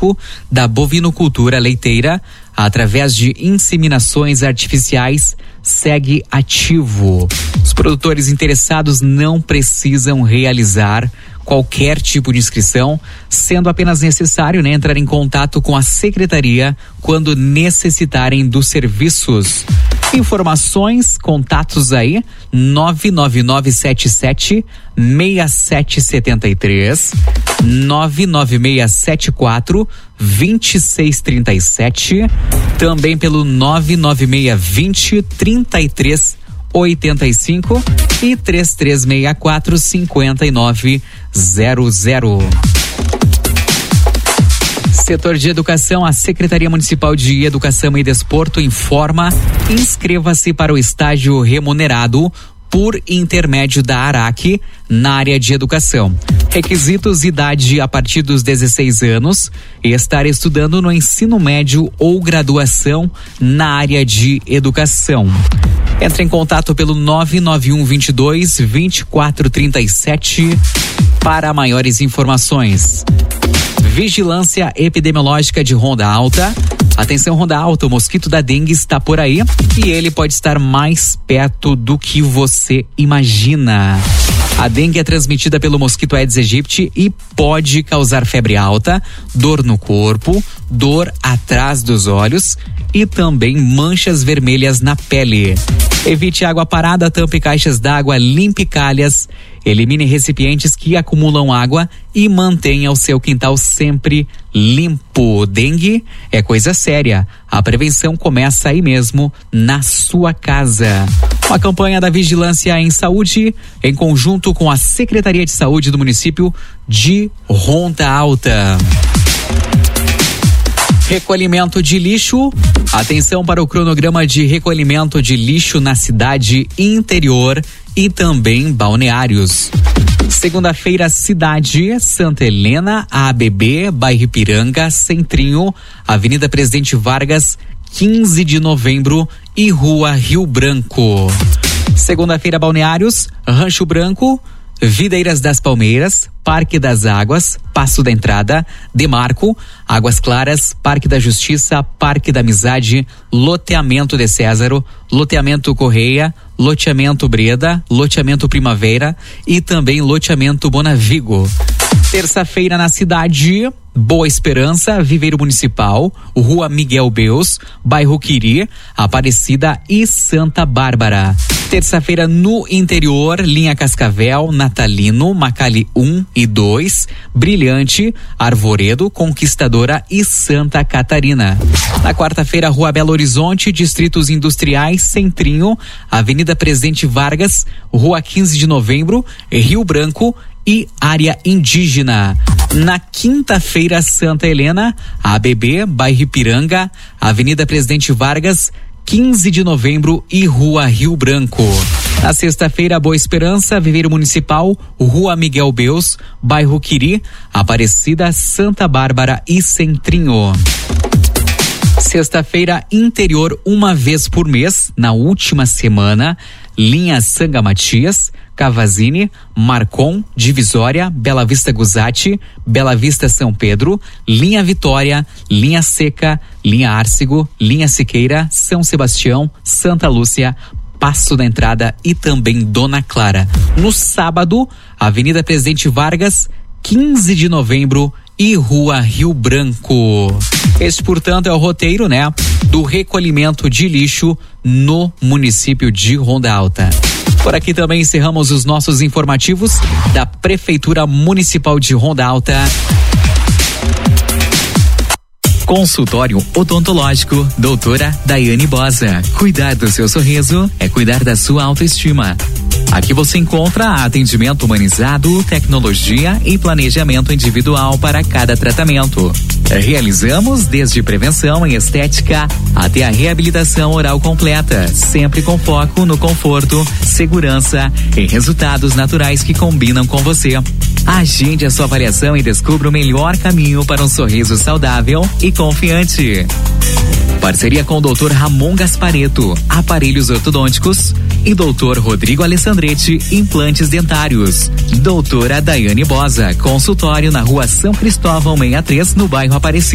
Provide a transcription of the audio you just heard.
risco da bovinocultura leiteira através de inseminações artificiais segue ativo. Os produtores interessados não precisam realizar qualquer tipo de inscrição, sendo apenas necessário, entrar em contato com a secretaria quando necessitarem dos serviços. Informações, contatos aí, 99977 6773, 99674 2637, também pelo 99620 3385 e 3364 5900. Setor de Educação, a Secretaria Municipal de Educação e Desporto informa: inscreva-se para o estágio remunerado por intermédio da ARAC na área de educação. Requisitos: idade a partir dos 16 anos e estar estudando no ensino médio ou graduação na área de educação. Entre em contato pelo 991 22 2437 para maiores informações. Vigilância epidemiológica de Ronda Alta. Atenção, Ronda Alta, o mosquito da dengue está por aí e ele pode estar mais perto do que você imagina. A dengue é transmitida pelo mosquito Aedes aegypti e pode causar febre alta, dor no corpo, dor atrás dos olhos e também manchas vermelhas na pele. Evite água parada, tampe caixas d'água, limpe calhas, elimine recipientes que acumulam água e mantenha o seu quintal sempre limpo. Dengue é coisa séria. A prevenção começa aí mesmo, na sua casa. Uma campanha da Vigilância em Saúde, em conjunto com a Secretaria de Saúde do município de Ronda Alta. Recolhimento de lixo. Atenção para o cronograma de recolhimento de lixo na cidade interior e também balneários. Segunda-feira, cidade, Santa Helena, ABB, bairro Ipiranga, Centrinho, Avenida Presidente Vargas, 15 de novembro e Rua Rio Branco. Segunda-feira, balneários, Rancho Branco, Videiras das Palmeiras, Parque das Águas, Passo da Entrada, Demarco, Águas Claras, Parque da Justiça, Parque da Amizade, Loteamento de Césaro, Loteamento Correia, Loteamento Breda, Loteamento Primavera e também Loteamento Bonavigo. Terça-feira na cidade, Boa Esperança, Viveiro Municipal, Rua Miguel Beus, bairro Quiri, Aparecida e Santa Bárbara. Terça-feira no interior, linha Cascavel, Natalino, Macali 1 e 2, Brilhante, Arvoredo, Conquistadora e Santa Catarina. Na quarta-feira, Rua Belo Horizonte, Distritos Industriais, Centrinho, Avenida Presidente Vargas, Rua 15 de novembro, Rio Branco e área indígena. Na quinta-feira, Santa Helena, ABB, bairro Ipiranga, Avenida Presidente Vargas, 15 de novembro e Rua Rio Branco. Na sexta-feira, Boa Esperança, Viveiro Municipal, Rua Miguel Beus, bairro Quiri, Aparecida, Santa Bárbara e Centrinho. Sexta-feira, interior, uma vez por mês, na última semana, linha Sanga Matias, Cavazini, Marcon, Divisória, Bela Vista Guzati, Bela Vista São Pedro, linha Vitória, linha Seca, linha Árcego, linha Siqueira, São Sebastião, Santa Lúcia, Passo da Entrada e também Dona Clara. No sábado, Avenida Presidente Vargas, 15 de novembro e Rua Rio Branco. Este, portanto, é o roteiro, do recolhimento de lixo no município de Ronda Alta. Por aqui também encerramos os nossos informativos da Prefeitura Municipal de Ronda Alta. Consultório odontológico, doutora Daiane Bosa. Cuidar do seu sorriso é cuidar da sua autoestima. Aqui você encontra atendimento humanizado, tecnologia e planejamento individual para cada tratamento. Realizamos desde prevenção e estética até a reabilitação oral completa, sempre com foco no conforto, segurança e resultados naturais que combinam com você. Agende a sua avaliação e descubra o melhor caminho para um sorriso saudável e confiante. Parceria com o Dr. Ramon Gaspareto, aparelhos ortodônticos, e Dr. Rodrigo Alessandretti, implantes dentários. Doutora Daiane Bosa, consultório na Rua São Cristóvão 63, no bairro Aparecida.